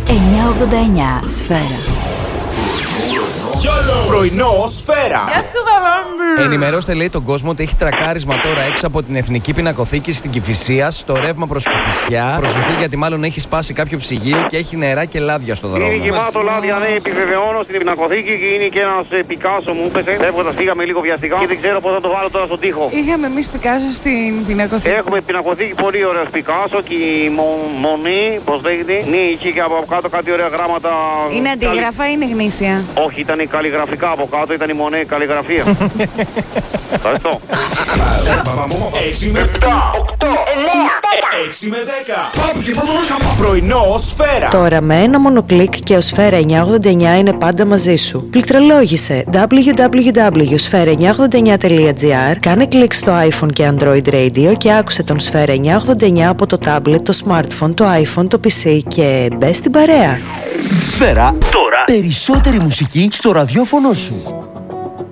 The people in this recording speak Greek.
989 Σφαίρα. Πρωινό Σφαίρα. Γεια σου, Γαλάντη. Ενημερώστε, λέει, τον κόσμο ότι έχει τρακάρισμα τώρα έξω από την Εθνική Πινακοθήκη στην Κηφισία, στο ρεύμα προς Κηφισιά. Προσοχή, γιατί μάλλον έχει σπάσει κάποιο ψυγείο και έχει νερά και λάδια στο δρόμο. Είναι γεμάτο λάδια, ναι, επιβεβαιώνω στην Πινακοθήκη και είναι και ένας Πικάσο μου έπεσε. Φεύγοντας φύγαμε λίγο βιαστικά και δεν ξέρω πώς θα το βάλω τώρα στον τοίχο. Είχαμε εμείς Πικάσο στην Πινακοθήκη. Έχουμε Πινακοθήκη πολύ ωραίος Πικάσο και η Μονή, πώς λέγεται. Ναι, είχε και από κάτω κάτι ωραία γράμματα. Είναι αντίγραφα ή είναι γνήσια? Όχι, ήταν καλλιγραφικά από κάτω, ήταν η Μονέ καλλιγραφία. Ευχαριστώ. 6 με 7, 8, 9, 10. 6 με 10. Πρωινό Σφαίρα. Τώρα με ένα μόνο κλικ και ο Σφαίρα 989 είναι πάντα μαζί σου. Πληκτρολόγησε www.sfera989.gr, κάνε κλικ στο iPhone και Android Radio και άκουσε τον Σφαίρα 989 από το tablet, το smartphone, το iPhone, το PC και μπες στην παρέα. Σφαίρα, τώρα περισσότερη μουσική στο ραδιόφωνο σου.